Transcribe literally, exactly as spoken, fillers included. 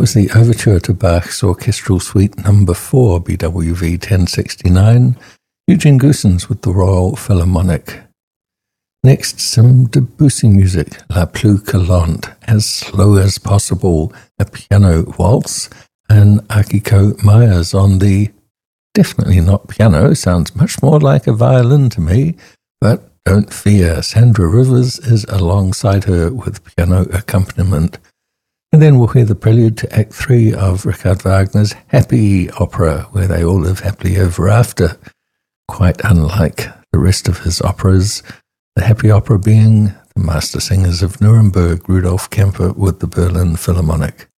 was the overture to Bach's Orchestral Suite Number four, B W V ten sixty-nine, Eugene Goossens with the Royal Philharmonic. Next, some Debussy music, La Plus que Lente, As Slow as Possible, a piano waltz, and Akiko Myers on the definitely not piano, sounds much more like a violin to me, but don't fear, Sandra Rivers is alongside her with piano accompaniment. And then we'll hear the prelude to Act three of Richard Wagner's Happy Opera, where they all live happily ever after. Quite unlike the rest of his operas, the Happy Opera being the Master Singers of Nuremberg, Rudolf Kemper with the Berlin Philharmonic.